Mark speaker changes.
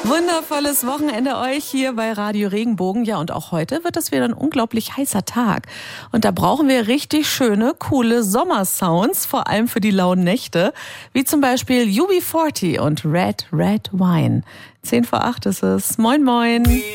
Speaker 1: Wundervolles Wochenende euch hier bei Radio Regenbogen. Ja, und auch heute wird das wieder ein unglaublich heißer Tag. Und da brauchen wir richtig schöne, coole Sommersounds, vor allem für die lauen Nächte, wie zum Beispiel UB40 und Red Red Wine. 7:50 ist es. Moin, moin.